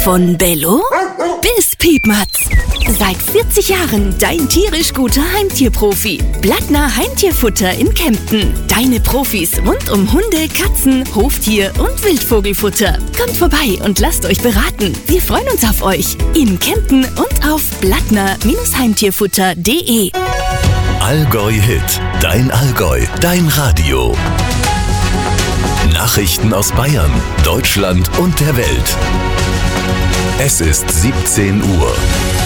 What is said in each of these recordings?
Von Bello bis Piepmatz. Seit 40 Jahren dein tierisch guter Heimtierprofi. Blattner Heimtierfutter in Kempten. Deine Profis rund um Hunde, Katzen, Hoftier und Wildvogelfutter. Kommt vorbei und lasst euch beraten. Wir freuen uns auf euch. In Kempten und auf blattner-heimtierfutter.de. Allgäu Hit. Dein Allgäu. Dein Radio. Nachrichten aus Bayern, Deutschland und der Welt. Es ist 17 Uhr.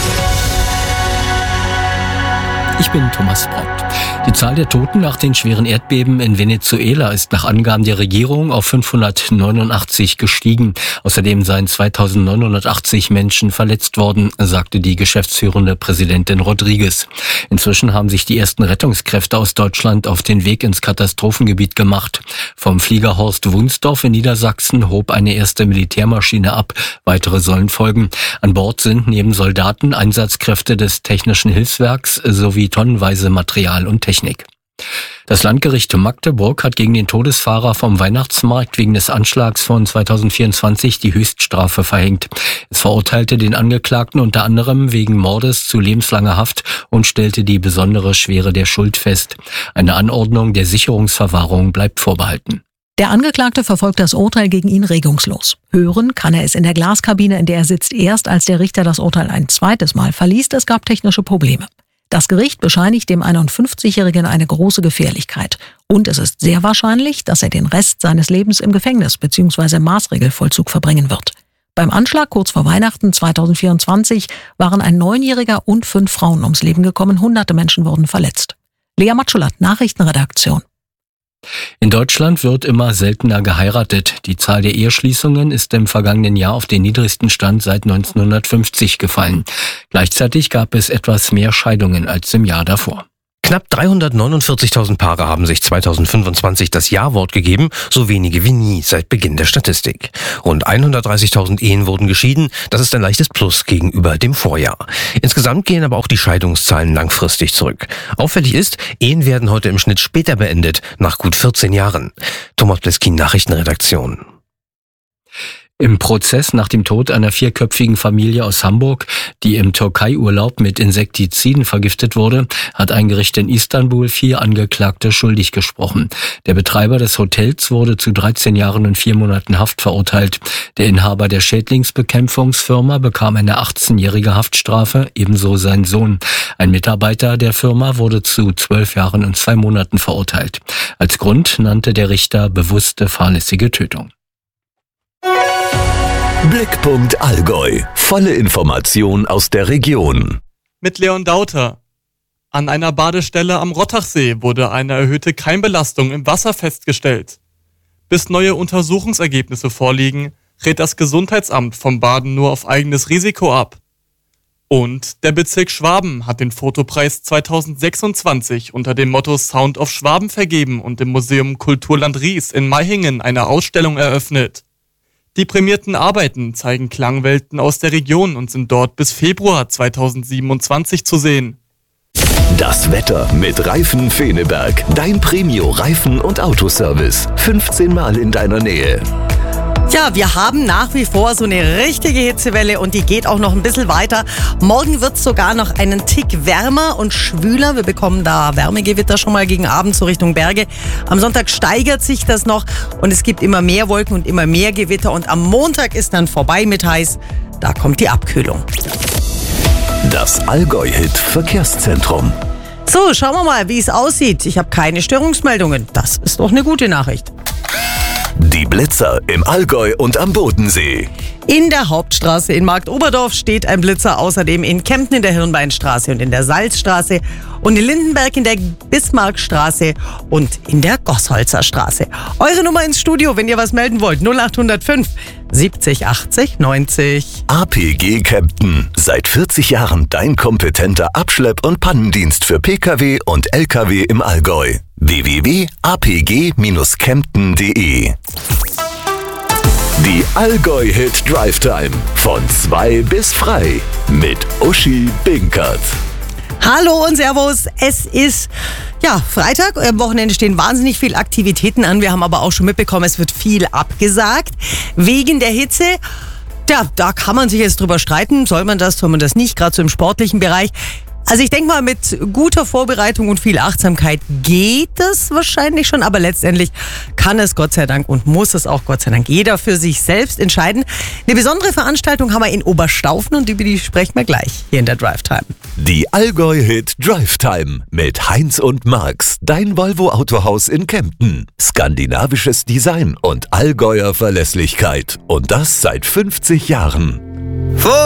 Ich bin Thomas Brott. Die Zahl der Toten nach den schweren Erdbeben in Venezuela ist nach Angaben der Regierung auf 589 gestiegen. Außerdem seien 2980 Menschen verletzt worden, sagte die geschäftsführende Präsidentin Rodriguez. Inzwischen haben sich die ersten Rettungskräfte aus Deutschland auf den Weg ins Katastrophengebiet gemacht. Vom Flieger Horst Wunsdorf in Niedersachsen hob eine erste Militärmaschine ab. Weitere sollen folgen. An Bord sind neben Soldaten Einsatzkräfte des Technischen Hilfswerks sowie tonnenweise Material und Technik. Das Landgericht Magdeburg hat gegen den Todesfahrer vom Weihnachtsmarkt wegen des Anschlags von 2024 die Höchststrafe verhängt. Es verurteilte den Angeklagten unter anderem wegen Mordes zu lebenslanger Haft und stellte die besondere Schwere der Schuld fest. Eine Anordnung der Sicherungsverwahrung bleibt vorbehalten. Der Angeklagte verfolgt das Urteil gegen ihn regungslos. Hören kann er es in der Glaskabine, in der er sitzt, erst als der Richter das Urteil ein zweites Mal verliest. Es gab technische Probleme. Das Gericht bescheinigt dem 51-Jährigen eine große Gefährlichkeit. Und es ist sehr wahrscheinlich, dass er den Rest seines Lebens im Gefängnis bzw. im Maßregelvollzug verbringen wird. Beim Anschlag kurz vor Weihnachten 2024 waren ein 9-Jähriger und 5 Frauen ums Leben gekommen. Hunderte Menschen wurden verletzt. Lea Matschulat, Nachrichtenredaktion. In Deutschland wird immer seltener geheiratet. Die Zahl der Eheschließungen ist im vergangenen Jahr auf den niedrigsten Stand seit 1950 gefallen. Gleichzeitig gab es etwas mehr Scheidungen als im Jahr davor. Knapp 349.000 Paare haben sich 2025 das Ja-Wort gegeben, so wenige wie nie seit Beginn der Statistik. Rund 130.000 Ehen wurden geschieden, das ist ein leichtes Plus gegenüber dem Vorjahr. Insgesamt gehen aber auch die Scheidungszahlen langfristig zurück. Auffällig ist, Ehen werden heute im Schnitt später beendet, nach gut 14 Jahren. Thomas Pleskin, Nachrichtenredaktion. Im Prozess nach dem Tod einer 4-köpfigen Familie aus Hamburg, die im Türkei-Urlaub mit Insektiziden vergiftet wurde, hat ein Gericht in Istanbul 4 Angeklagte schuldig gesprochen. Der Betreiber des Hotels wurde zu 13 Jahren und 4 Monaten Haft verurteilt. Der Inhaber der Schädlingsbekämpfungsfirma bekam eine 18-jährige Haftstrafe, ebenso sein Sohn. Ein Mitarbeiter der Firma wurde zu 12 Jahren und 2 Monaten verurteilt. Als Grund nannte der Richter bewusste fahrlässige Tötung. Blickpunkt Allgäu. Volle Information aus der Region. Mit Leon Dauter. An einer Badestelle am Rottachsee wurde eine erhöhte Keimbelastung im Wasser festgestellt. Bis neue Untersuchungsergebnisse vorliegen, rät das Gesundheitsamt vom Baden nur auf eigenes Risiko ab. Und der Bezirk Schwaben hat den Fotopreis 2026 unter dem Motto Sound of Schwaben vergeben und im Museum Kulturland Ries in Maihingen eine Ausstellung eröffnet. Die prämierten Arbeiten zeigen Klangwelten aus der Region und sind dort bis Februar 2027 zu sehen. Das Wetter mit Reifen Feneberg. Dein Premio-Reifen- und Autoservice. 15 Mal in deiner Nähe. Ja, wir haben nach wie vor so eine richtige Hitzewelle und die geht auch noch ein bisschen weiter. Morgen wird es sogar noch einen Tick wärmer und schwüler. Wir bekommen da Wärmegewitter schon mal gegen Abend so Richtung Berge. Am Sonntag steigert sich das noch und es gibt immer mehr Wolken und immer mehr Gewitter. Und am Montag ist dann vorbei mit heiß. Da kommt die Abkühlung. Das Allgäu-Hit Verkehrszentrum. So, schauen wir mal, wie es aussieht. Ich habe keine Störungsmeldungen. Das ist doch eine gute Nachricht. Die Blitzer im Allgäu und am Bodensee. In der Hauptstraße in Marktoberdorf steht ein Blitzer, außerdem in Kempten in der Hirnbeinstraße und in der Salzstraße und in Lindenberg in der Bismarckstraße und in der Gossholzer Straße. Eure Nummer ins Studio, wenn ihr was melden wollt, 0805 70 80 90. APG Kempten. Seit 40 Jahren dein kompetenter Abschlepp- und Pannendienst für Pkw und Lkw im Allgäu. www.apg-kempten.de. Die Allgäu-Hit Drive Time. Von 2 bis frei. Mit Uschi Binkert. Hallo und Servus. Es ist Freitag. Am Wochenende stehen wahnsinnig viele Aktivitäten an. Wir haben aber auch schon mitbekommen, es wird viel abgesagt wegen der Hitze. Tja, da kann man sich jetzt drüber streiten. Soll man das nicht, gerade so im sportlichen Bereich. Also ich denke mal, mit guter Vorbereitung und viel Achtsamkeit geht es wahrscheinlich schon, aber letztendlich kann es Gott sei Dank und muss es auch Gott sei Dank jeder für sich selbst entscheiden. Eine besondere Veranstaltung haben wir in Oberstaufen und über die sprechen wir gleich hier in der Drive Time. Die Allgäu-Hit Drive Time mit Heinz und Marx, dein Volvo Autohaus in Kempten. Skandinavisches Design und Allgäuer Verlässlichkeit. Und das seit 50 Jahren.